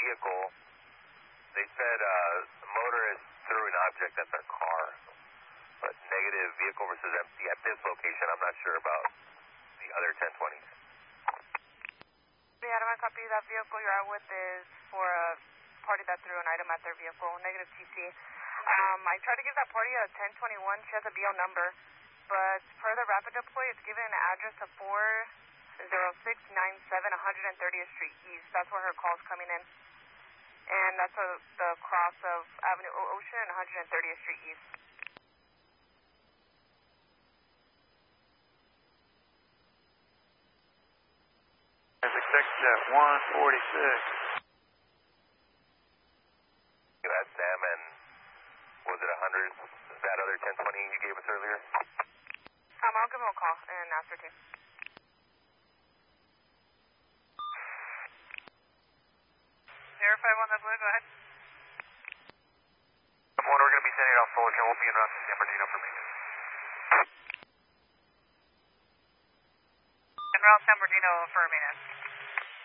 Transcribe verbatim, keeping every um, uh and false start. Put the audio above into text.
vehicle. They said uh, the motorist threw an object at their car, but negative vehicle versus empty at this location. I'm not sure about the other ten twenties. Yeah, I copy that vehicle you're out with is for a party that threw an item at their vehicle, negative T C. Um, I tried to give that party a ten twenty-one. She has a B O number, but per the rapid deploy, it's given an address of four zero six nine seven one hundred thirtieth Street East. That's where her call's coming in. And that's a, the cross of Avenue Ocean and one hundred thirtieth Street East. As expected at one forty-six. That's Sam, and was it one hundred? That other ten twenty you gave us earlier? Um, I'll give him a call and ask her to. zero five one, that blue, go ahead. One, we're going to be sending out Fullerton. We'll be in around San Bernardino for maintenance. En route San Bernardino for maintenance.